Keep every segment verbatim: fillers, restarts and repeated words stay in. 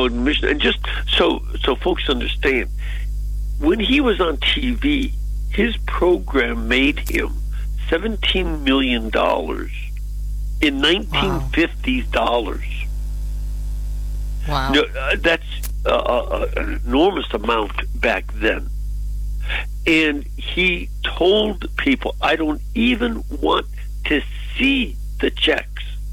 promoting mission. And just so so folks understand, when he was on T V, his program made him seventeen million dollars in nineteen fifties dollars. Wow. No, uh, that's uh, an enormous amount back then. And he told people, I don't even want to see the checks.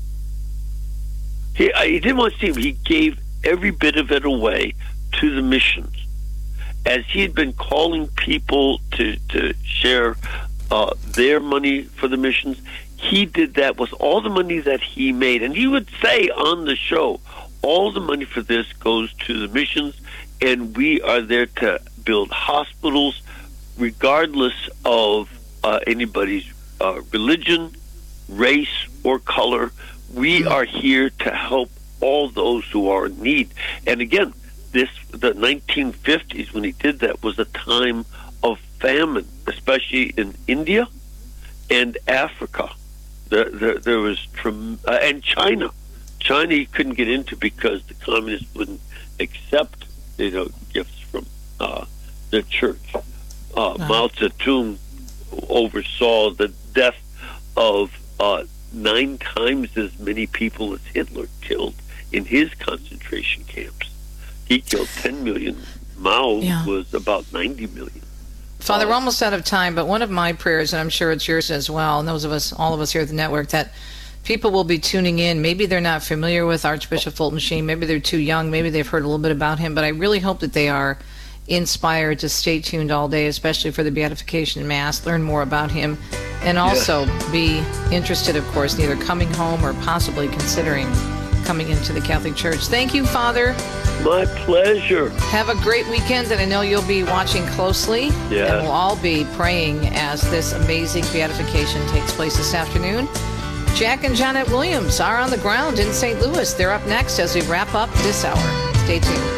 He, he didn't want to see them. He gave every bit of it away to the missions. As he had been calling people to, to share uh, their money for the missions, he did that with all the money that he made. And he would say on the show, all the money for this goes to the missions, and we are there to build hospitals regardless of uh, anybody's uh, religion, race, or color. We are here to help all those who are in need. And again, this the nineteen fifties, when he did that, was a time of famine, especially in India and Africa. There, there, there was uh, and China. China he couldn't get into because the communists wouldn't accept, you know, gifts from uh, the church. Uh, uh-huh. Mao Zedong oversaw the death of uh, nine times as many people as Hitler killed in his concentration camps. He killed ten million. Mao yeah. was about ninety million. Father, uh, we're almost out of time, but one of my prayers, and I'm sure it's yours as well, and those of us, all of us here at the network, that people will be tuning in. Maybe they're not familiar with Archbishop Fulton Sheen. Maybe they're too young. Maybe they've heard a little bit about him. But I really hope that they are inspired to stay tuned all day, especially for the Beatification Mass, learn more about him, and also yeah. be interested, of course, in either coming home or possibly considering coming into the Catholic Church. Thank you, Father. My pleasure. Have a great weekend, and I know you'll be watching closely. Yeah. And we'll all be praying as this amazing beatification takes place this afternoon. Jack and Janet Williams are on the ground in Saint Louis. They're up next as we wrap up this hour. Stay tuned.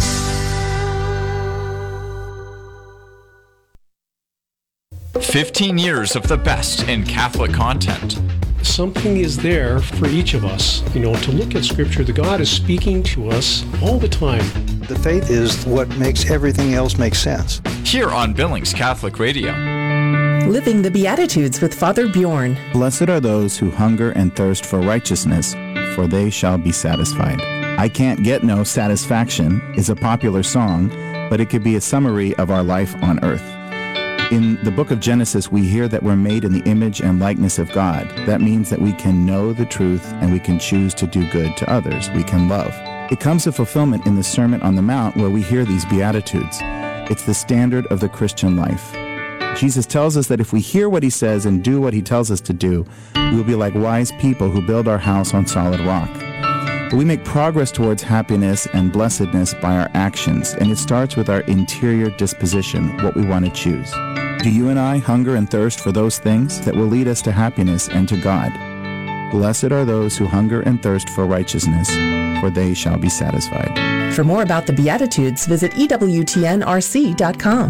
fifteen years of the best in Catholic content. Something is there for each of us, you know, to look at Scripture. The God is speaking to us all the time. The faith is what makes everything else make sense. Here on Billings Catholic Radio. Living the Beatitudes with Father Bjorn. Blessed are those who hunger and thirst for righteousness, for they shall be satisfied. I Can't Get No Satisfaction is a popular song, but it could be a summary of our life on earth. In the book of Genesis, we hear that we're made in the image and likeness of God. That means that we can know the truth and we can choose to do good to others. We can love. It comes to fulfillment in the Sermon on the Mount, where we hear these Beatitudes. It's the standard of the Christian life. Jesus tells us that if we hear what he says and do what he tells us to do, we will be like wise people who build our house on solid rock. But we make progress towards happiness and blessedness by our actions, and it starts with our interior disposition, what we want to choose. Do you and I hunger and thirst for those things that will lead us to happiness and to God? Blessed are those who hunger and thirst for righteousness, for they shall be satisfied. For more about the Beatitudes, visit E W T N R C dot com.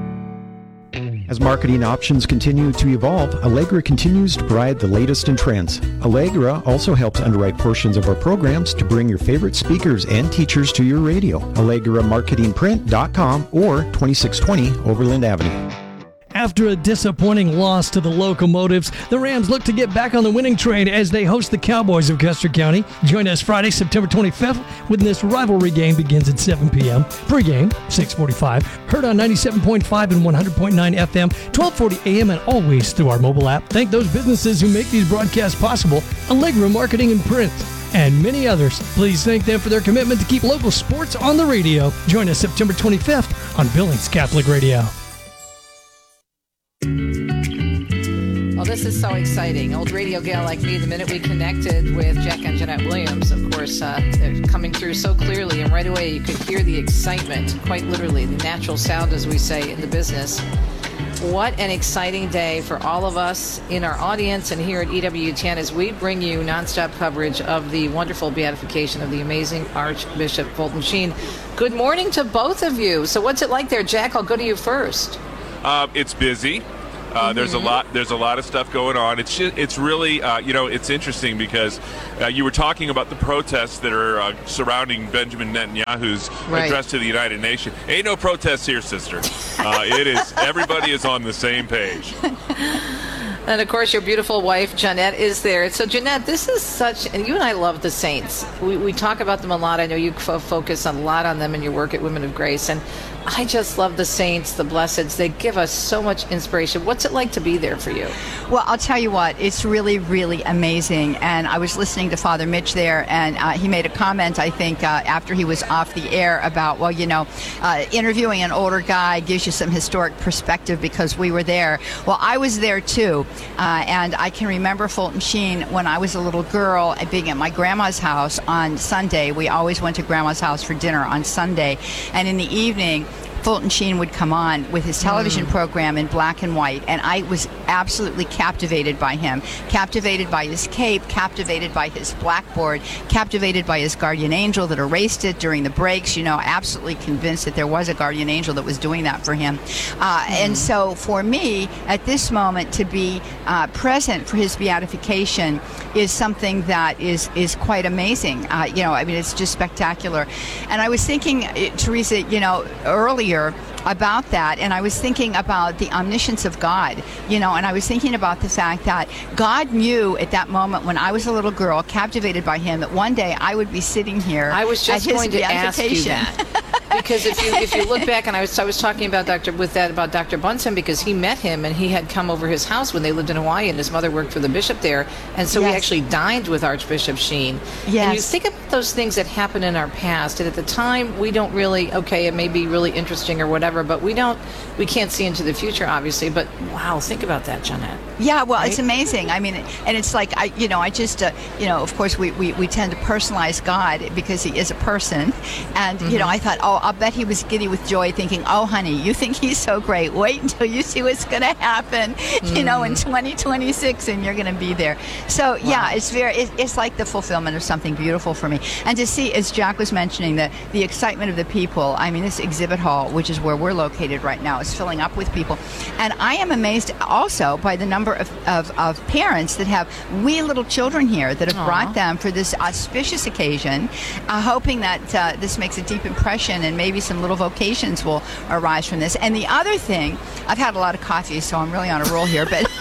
As marketing options continue to evolve, Allegra continues to provide the latest in trends. Allegra also helps underwrite portions of our programs to bring your favorite speakers and teachers to your radio. Allegra Marketing Print dot com or twenty-six twenty Overland Avenue. After a disappointing loss to the Locomotives, the Rams look to get back on the winning train as they host the Cowboys of Custer County. Join us Friday, September twenty-fifth, when this rivalry game begins at seven p.m. Pre-game, six forty-five. Heard on ninety-seven point five and one hundred point nine F M, twelve forty A M, and always through our mobile app. Thank those businesses who make these broadcasts possible. Allegra Marketing and Print, and many others. Please thank them for their commitment to keep local sports on the radio. Join us September twenty-fifth on Billings Catholic Radio. Well, this is so exciting. Old radio gal like me, the minute we connected with Jack and Jeanette Williams, of course, uh, they're coming through so clearly, and right away you could hear the excitement, quite literally, the natural sound, as we say in the business. What an exciting day for all of us in our audience and here at E W T N as we bring you nonstop coverage of the wonderful beatification of the amazing Archbishop Fulton Sheen. Good morning to both of you. So what's it like there, Jack? I'll go to you first. Uh, it's busy. Uh, mm-hmm. There's a lot. There's a lot of stuff going on. It's just, it's really uh, you know it's interesting because uh, you were talking about the protests that are uh, surrounding Benjamin Netanyahu's right. address to the United Nations. Ain't no protests here, sister. Uh, it is. Everybody is on the same page. And, of course, your beautiful wife, Jeanette, is there. So, Jeanette, this is such, and you and I love the Saints. We, we talk about them a lot. I know you fo- focus a lot on them in your work at Women of Grace. And I just love the Saints, the Blesseds. They give us so much inspiration. What's it like to be there for you? Well, I'll tell you what, it's really, really amazing. And I was listening to Father Mitch there, and uh, he made a comment, I think, uh, after he was off the air about, well, you know, uh, interviewing an older guy gives you some historic perspective because we were there. Well, I was there, too. Uh, and I can remember Fulton Sheen when I was a little girl being at my grandma's house on Sunday. We always went to grandma's house for dinner on Sunday. And in the evening, Fulton Sheen would come on with his television mm. program in black and white, and I was absolutely captivated by him, captivated by his cape, captivated by his blackboard, captivated by his guardian angel that erased it during the breaks, you know, absolutely convinced that there was a guardian angel that was doing that for him. Uh, mm. And so for me, at this moment, to be uh, present for his beatification is something that is, is quite amazing. Uh, you know, I mean, it's just spectacular. And I was thinking, uh, Teresa, you know, earlier, about that, and I was thinking about the omniscience of God, you know, and I was thinking about the fact that God knew at that moment when I was a little girl, captivated by him, that one day I would be sitting here. I was just going to ask you that. Because if you if you look back, and I was I was talking about Doctor with that about Doctor Bunsen, because he met him and he had come over his house when they lived in Hawaii, and his mother worked for the bishop there, and so yes. he actually dined with Archbishop Sheen. Yes. And you think about those things that happen in our past, and at the time we don't really okay, it may be really interesting or whatever, but we don't we can't see into the future, obviously. But wow, think about that, Jeanette. Yeah, well, right? It's amazing. I mean, and it's like I, you know, I just, uh, you know, of course, we, we, we tend to personalize God because he is a person, and mm-hmm. you know, I thought, oh, I'll bet he was giddy with joy, thinking, oh, honey, you think he's so great? Wait until you see what's going to happen, mm-hmm. you know, in twenty twenty-six, and you're going to be there. So wow. yeah, it's very, it, it's like the fulfillment of something beautiful for me, and to see, as Jack was mentioning, the the excitement of the people. I mean, this exhibit hall, which is where we're located right now, is filling up with people, and I am amazed also by the number of, of, of parents that have wee little children here that have Aww. brought them for this auspicious occasion, uh, hoping that uh, this makes a deep impression and maybe some little vocations will arise from this. And the other thing, I've had a lot of coffee, so I'm really on a roll here, but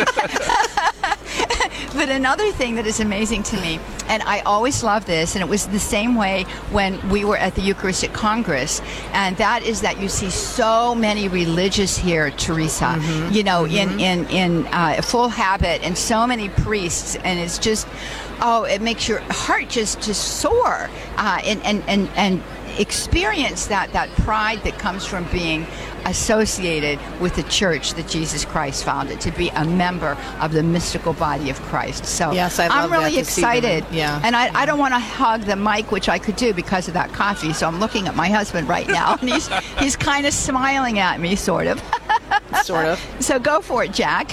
but another thing that is amazing to me, and I always love this, and it was the same way when we were at the Eucharistic Congress, and that is that you see so many religious here, Teresa, mm-hmm. you know, mm-hmm. in, in, in uh, full habit, and so many priests, and it's just, oh, it makes your heart just, just soar, uh, and, and, and, and experience that, that pride that comes from being associated with the church that Jesus Christ founded, to be a member of the mystical body of Christ. So yes, I love I'm really that excited. Yeah. And I, I don't want to hug the mic, which I could do because of that coffee. So I'm looking at my husband right now, and he's he's kind of smiling at me, sort of. Sort of. So go for it, Jack.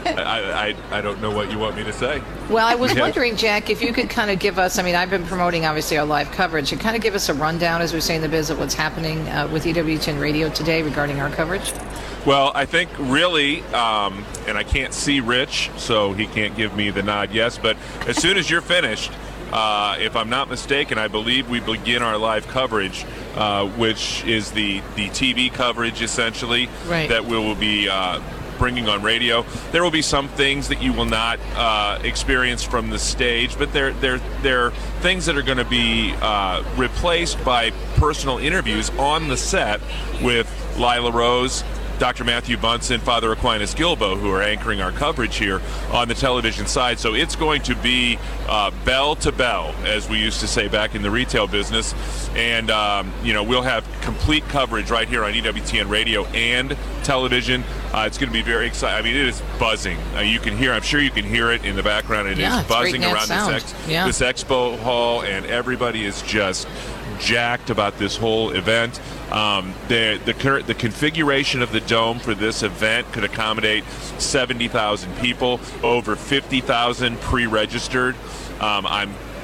I, I I don't know what you want me to say. Well, I was yeah. wondering, Jack, if you could kind of give us, I mean, I've been promoting, obviously, our live coverage, and kind of give us a rundown, as we say in the biz, of what's happening uh, with E W T N Radio today regarding our coverage. Well, I think really, um, and I can't see Rich, so he can't give me the nod yes, but as soon as you're finished, uh, if I'm not mistaken, I believe we begin our live coverage, uh, which is the, the T V coverage, essentially, right. that we will be uh, bringing on radio. There will be some things that you will not uh, experience from the stage, but they're, they're, they're things that are going to be uh, replaced by personal interviews on the set with Lila Rose, Doctor Matthew Bunsen, Father Aquinas Gilbo, who are anchoring our coverage here on the television side. So it's going to be uh, bell to bell, as we used to say back in the retail business. And, um, you know, we'll have complete coverage right here on E W T N Radio and television. Uh, it's going to be very exciting. I mean, it is buzzing. Uh, you can hear, I'm sure you can hear it in the background. It yeah, is buzzing around sound. this, ex- yeah. this expo hall, and everybody is just jacked about this whole event. Um, the the current the configuration of the dome for this event could accommodate seventy thousand people, over fifty thousand pre-registered. Um, I'm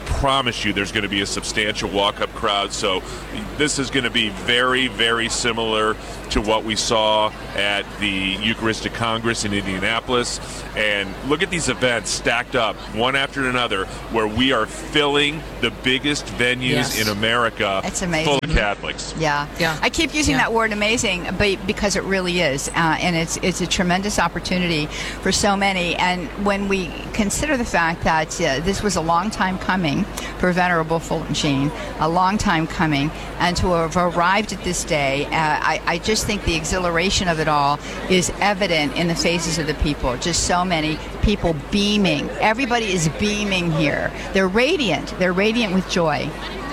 promise you there's going to be a substantial walk-up crowd. So this is going to be very, very similar to what we saw at the Eucharistic Congress in Indianapolis. And look at these events stacked up one after another where we are filling the biggest venues yes. in America It's amazing. full of Catholics. Yeah. yeah. I keep using yeah. that word amazing but because it really is. Uh, and it's it's a tremendous opportunity for so many. And when we consider the fact that uh, this was a long time coming for Venerable Fulton Sheen, a long time coming, and to have arrived at this day, uh, I, I just think the exhilaration of it all is evident in the faces of the people. Just so many people beaming. Everybody is beaming here. They're radiant. They're radiant with joy.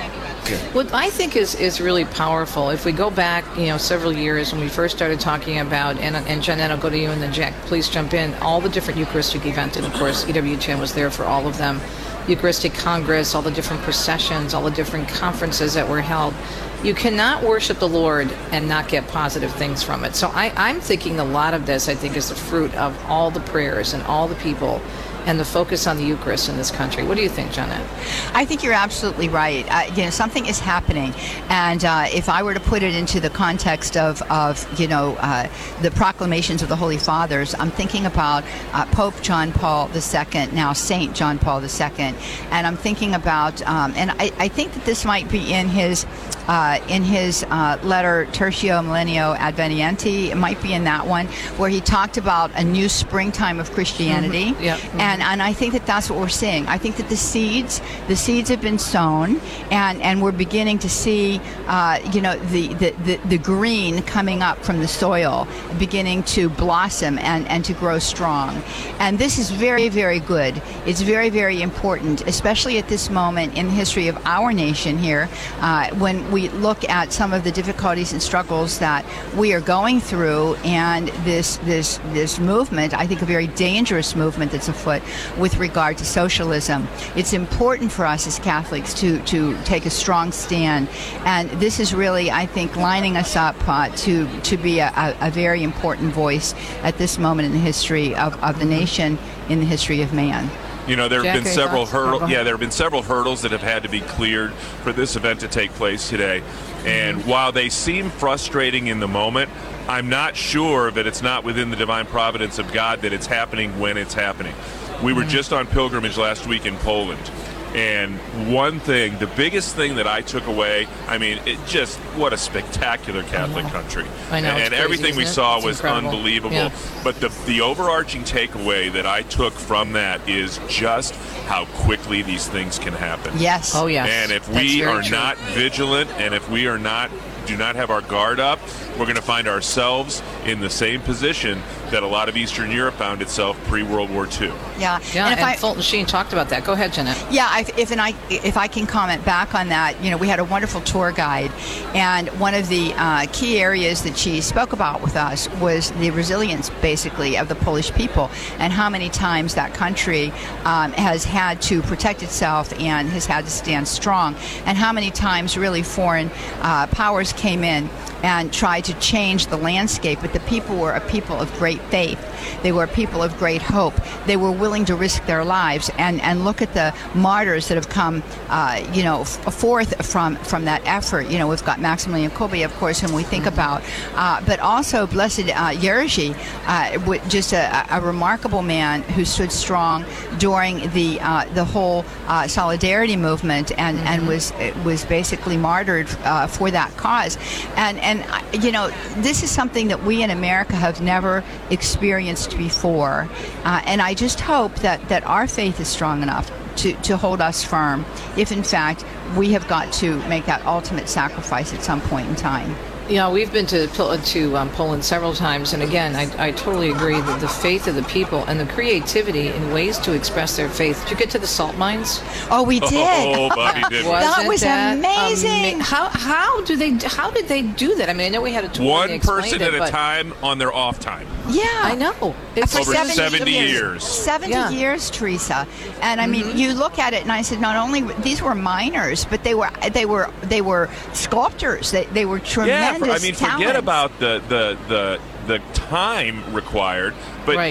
What I think is, is really powerful, if we go back, you know, several years when we first started talking about, and, and Jeanette, I'll go to you, and then Jack, please jump in, all the different Eucharistic events, and of course E W T N was there for all of them, Eucharistic Congress, all the different processions, all the different conferences that were held. You cannot worship the Lord and not get positive things from it. So I, I'm thinking a lot of this, I think, is the fruit of all the prayers and all the people and the focus on the Eucharist in this country. What do you think, Janet? I think you're absolutely right. Uh, you know, something is happening, and uh, if I were to put it into the context of, of you know, uh, the proclamations of the Holy Fathers, I'm thinking about uh, Pope John Paul the Second, now Saint John Paul the Second, and I'm thinking about, um, and I, I think that this might be in his uh, in his uh, letter Tertio Millennio Advenienti. It might be in that one where he talked about a new springtime of Christianity. Mm-hmm. Yep. Mm-hmm. And and I think that that's what we're seeing. I think that the seeds, the seeds have been sown, and, and we're beginning to see, uh, you know, the, the, the, the green coming up from the soil, beginning to blossom and, and to grow strong. And this is very, very good. It's very, very important, especially at this moment in the history of our nation here, uh, when we look at some of the difficulties and struggles that we are going through, and this this this movement, I think a very dangerous movement that's afoot with regard to socialism. It's important for us as Catholics to, to take a strong stand, and this is really, I think, lining us up uh, to, to be a, a, a very important voice at this moment in the history of, of the nation, in the history of man. You know, there have Jack, been several thoughts? hurdles. Oh, yeah, there have been several hurdles that have had to be cleared for this event to take place today. And mm-hmm. while they seem frustrating in the moment, I'm not sure that it's not within the divine providence of God that it's happening when it's happening. We were just on pilgrimage last week in Poland, and one thing, the biggest thing that I took away, I mean, it just, what a spectacular Catholic I country. I know, and it's crazy, everything we isn't it? saw It's was incredible. unbelievable. Yeah. But the, the overarching takeaway that I took from that is just how quickly these things can happen. Yes. Oh, yes. And if That's we very are true. not vigilant, and if we are not do not have our guard up, we're going to find ourselves in the same position that a lot of Eastern Europe found itself pre-World War Two. Yeah. Yeah, and and, if I, Fulton Sheen talked about that. Go ahead, Jeanette. Yeah, I, if and I if I can comment back on that, you know, we had a wonderful tour guide, and one of the uh, key areas that she spoke about with us was the resilience, basically, of the Polish people, and how many times that country um, has had to protect itself and has had to stand strong, and how many times really foreign uh, powers came in and tried to change the landscape, but the people were a people of great faith. They were a people of great hope. They were willing to risk their lives, and, and look at the martyrs that have come, uh, you know, f- forth from, from that effort. You know, we've got Maximilian Kolbe, of course, whom we think about, uh, but also Blessed uh, Jerzy, uh, w- just a, a remarkable man who stood strong during the uh, the whole uh, solidarity movement, and, mm-hmm. and was was basically martyred uh, for that cause. And and you know, this is something that we in America have never experienced before, uh, and I just hope that, that our faith is strong enough to, to hold us firm if in fact we have got to make that ultimate sacrifice at some point in time. Yeah, we've been to to um, Poland several times, and again, I, I totally agree that the faith of the people and the creativity in ways to express their faith. Did you get to the salt mines? Oh, we did. Oh, Bobby did. That was that amazing. ama- how how do they how did they do that? I mean, I know we had a tour. and One they explained person it, at a but- time on their off time. Yeah, I know. It's For Over seventy years. seventy Yeah. years, Teresa. And I mean, Mm-hmm. you look at it, and I said, not only these were miners, but they were they were they were sculptors. They they were Yeah, tremendous for, I mean, talents. forget about the, the, the, the time required, but Right.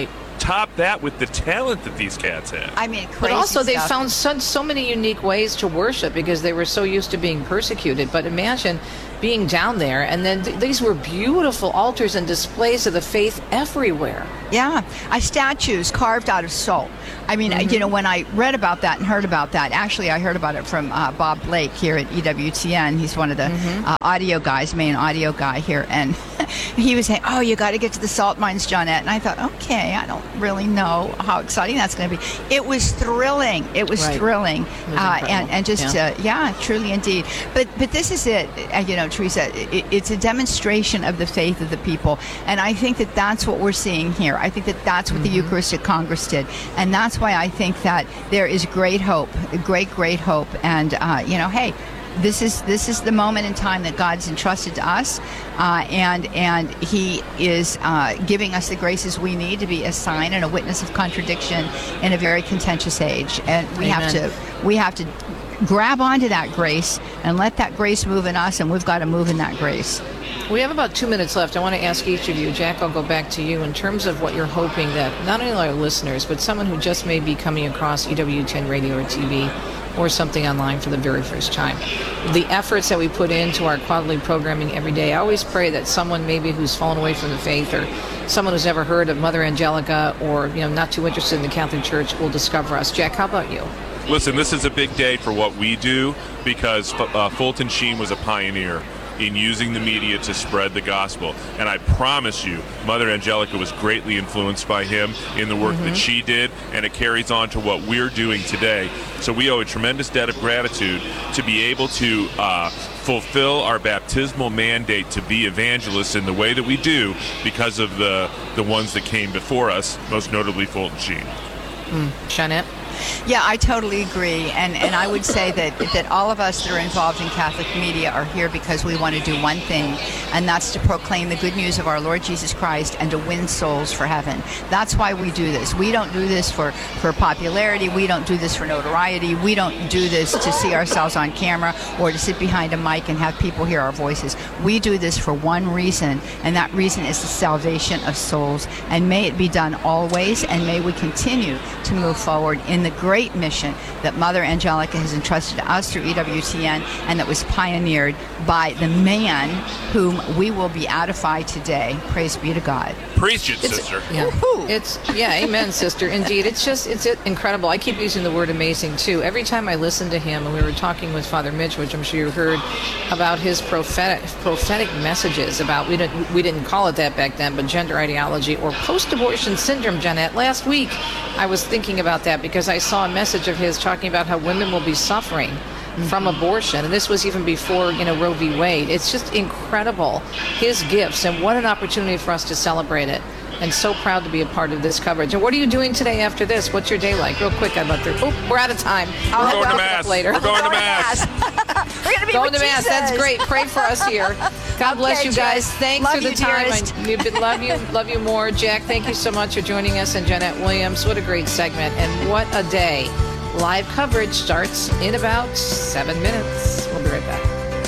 top that with the talent that these cats have. I mean, crazy But also they stuff. found so, so many unique ways to worship because they were so used to being persecuted. But imagine being down there, and then th- these were beautiful altars and displays of the faith everywhere. Yeah, I statues carved out of salt. I mean, Mm-hmm. you know, when I read about that and heard about that, actually I heard about it from uh, Bob Blake here at E W T N. He's one of the Mm-hmm. uh, audio guys, main audio guy here. And he was saying, oh, you got to get to the salt mines, Johnette. And I thought, okay, I don't really know how exciting that's going to be. It was thrilling. It was Right. thrilling. It was uh, incredible. and, and just, Yeah. uh, yeah, truly indeed. But, but this is it, uh, you know, Teresa, it, it's a demonstration of the faith of the people. And I think that that's what we're seeing here. I think that that's what the Eucharistic Congress did. And that's why I think that there is great hope, great, great hope. And, uh, you know, hey, this is this is the moment in time that God's entrusted to us, uh, and and He is uh, giving us the graces we need to be a sign and a witness of contradiction in a very contentious age. And we have Amen. to we have to grab onto that grace and let that grace move in us, and we've got to move in that grace. We have about two minutes left. I want to ask each of you, Jack, I'll go back to you, in terms of what you're hoping that not only our listeners, but someone who just may be coming across E W T N radio or T V or something online for the very first time. The efforts that we put into our quarterly programming every day, I always pray that someone maybe who's fallen away from the faith, or someone who's never heard of Mother Angelica, or you know not too interested in the Catholic Church, will discover us. Jack, how about you? Listen, this is a big day for what we do, because uh, Fulton Sheen was a pioneer in using the media to spread the gospel. And I promise you, Mother Angelica was greatly influenced by him in the work Mm-hmm. that she did, and it carries on to what we're doing today. So we owe a tremendous debt of gratitude to be able to uh, fulfill our baptismal mandate to be evangelists in the way that we do because of the, the ones that came before us, most notably Fulton Sheen. Mm. Jeanette? Yeah, I totally agree, and and I would say that that all of us that are involved in Catholic media are here because we want to do one thing, and that's to proclaim the good news of our Lord Jesus Christ and to win souls for heaven. That's why we do this. We don't do this for for popularity. We don't do this for notoriety. We don't do this to see ourselves on camera or to sit behind a mic and have people hear our voices. We do this for one reason, and that reason is the salvation of souls. And may it be done always, and may we continue to move forward in the great mission that Mother Angelica has entrusted to us through E W T N, and that was pioneered by the man whom we will beatify today. Praise be to God. Preach it, sister. Yeah. It's yeah, amen, sister. Indeed, it's just it's incredible. I keep using the word amazing too. Every time I listen to him, and we were talking with Father Mitch, which I'm sure you heard, about his prophetic prophetic messages about we didn't we didn't call it that back then, but gender ideology or post-abortion syndrome. Jeanette, last week I was thinking about that because I saw a message of his talking about how women will be suffering from abortion, and this was even before you know Roe v. Wade. It's just incredible, his gifts, and what an opportunity for us to celebrate it. And so proud to be a part of this coverage. And what are you doing today after this? What's your day like? Real quick, I'd love to. Oh, we're out of time. We're I'll going wrap to it up mass. later. We're going to mass. We're going to be Going with to mass. Jesus. That's great. Pray for us here. God bless Okay, you guys. Jess. Thanks Love for the you, time. dearest. I you've been, love you. Love you more. Jack, thank you so much for joining us. And Jeanette Williams, what a great segment. And what a day. Live coverage starts in about seven minutes. We'll be right back.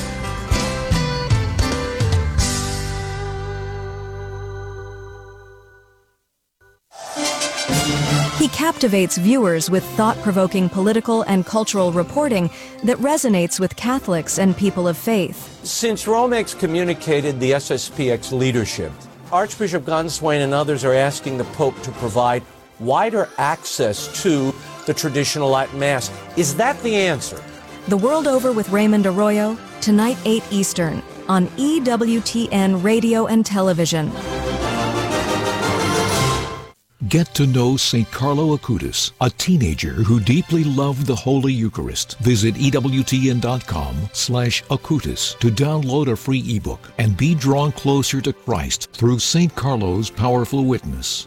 He captivates viewers with thought-provoking political and cultural reporting that resonates with Catholics and people of faith. Since Rome excommunicated the S S P X leadership, Archbishop Gunswain and others are asking the Pope to provide wider access to the traditional Latin Mass. Is that the answer? The World Over with Raymond Arroyo, tonight eight Eastern, on E W T N Radio and Television. Get to know Saint Carlo Acutis, a teenager who deeply loved the Holy Eucharist. Visit E W T N dot com slash Acutis to download a free ebook and be drawn closer to Christ through Saint Carlo's powerful witness.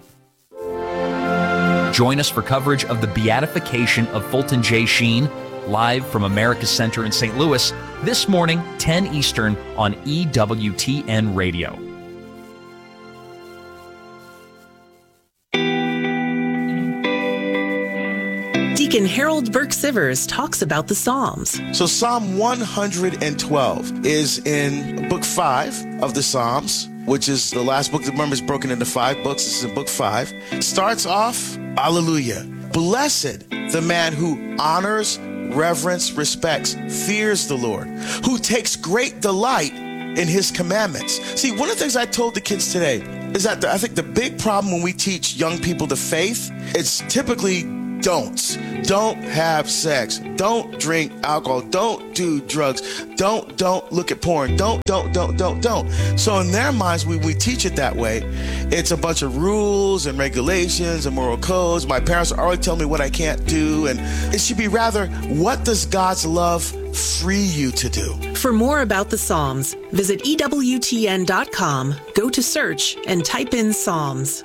Join us for coverage of the beatification of Fulton J. Sheen, live from America Center in Saint Louis, this morning, ten Eastern, on E W T N Radio. Deacon Harold Burke Sivers talks about the Psalms. So Psalm one hundred twelve is in book five of the Psalms. which is the last book. Remember, it's broken into five books. This is in book five. Starts off, hallelujah. Blessed the man who honors, reverence, respects, fears the Lord, who takes great delight in his commandments. See, one of the things I told the kids today is that the, I think the big problem when we teach young people the faith, it's typically don'ts. Don't have sex. Don't drink alcohol. Don't do drugs. Don't, don't look at porn. Don't, don't, don't, don't, don't. So in their minds, we, we teach it that way. It's a bunch of rules and regulations and moral codes. My parents are already telling me what I can't do. And it should be rather, what does God's love free you to do? For more about the Psalms, visit E W T N dot com, go to search, and type in Psalms.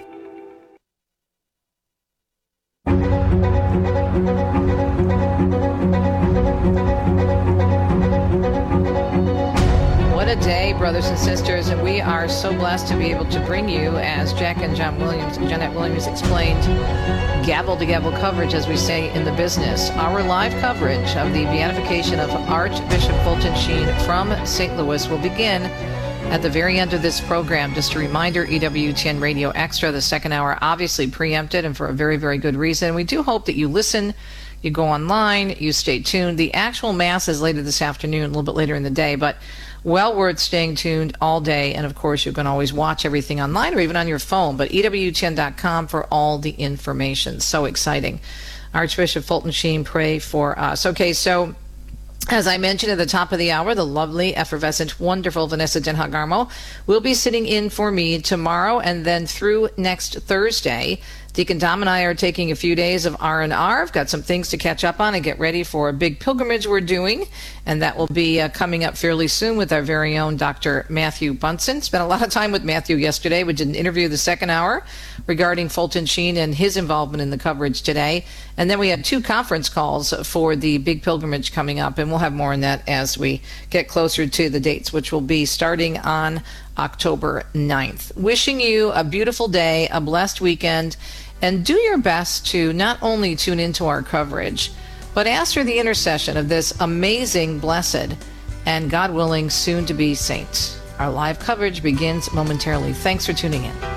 What a day, brothers and sisters, and we are so blessed to be able to bring you, as Jack and John Williams, Jeanette Williams explained, gavel-to-gavel coverage, as we say in the business. Our live coverage of the beatification of Archbishop Fulton Sheen from Saint Louis will begin at the very end of this program. Just a reminder, E W T N Radio Extra, the second hour, obviously preempted and for a very, very good reason. We do hope that you listen, you go online, you stay tuned. The actual Mass is later this afternoon, a little bit later in the day, but well worth staying tuned all day. And of course, you can always watch everything online or even on your phone, but E W T N dot com for all the information. So exciting. Archbishop Fulton Sheen, pray for us. Okay, so as I mentioned at the top of the hour, the lovely, effervescent, wonderful Vanessa Denhagarmo will be sitting in for me tomorrow, and then through next Thursday. Deacon Dom and I are taking a few days of R and R. I've got some things to catch up on and get ready for a big pilgrimage we're doing, and that will be uh, coming up fairly soon with our very own Doctor Matthew Bunson. Spent a lot of time with Matthew yesterday. We did an interview the second hour regarding Fulton Sheen and his involvement in the coverage today. And then we had two conference calls for the big pilgrimage coming up, and we'll have more on that as we get closer to the dates, which will be starting on October ninth. Wishing you a beautiful day, a blessed weekend, and do your best to not only tune into our coverage, but ask for the intercession of this amazing, blessed, and God willing, soon to be saint. Our live coverage begins momentarily. Thanks for tuning in.